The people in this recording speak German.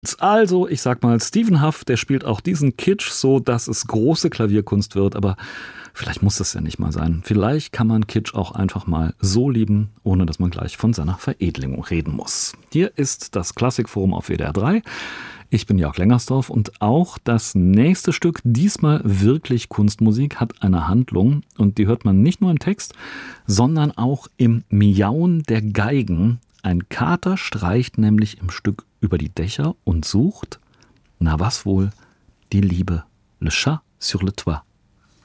Also, ich sag mal, Stephen Huff, der spielt auch diesen Kitsch so, dass es große Klavierkunst wird, aber vielleicht muss das ja nicht mal sein. Vielleicht kann man Kitsch auch einfach mal so lieben, ohne dass man gleich von seiner Veredelung reden muss. Hier ist das Klassikforum auf WDR 3. Ich bin Jörg Lengersdorf und auch das nächste Stück, diesmal wirklich Kunstmusik, hat eine Handlung und die hört man nicht nur im Text, sondern auch im Miauen der Geigen. Ein Kater streicht nämlich im Stück über die Dächer und sucht, na was wohl, die Liebe. Le chat sur le toit.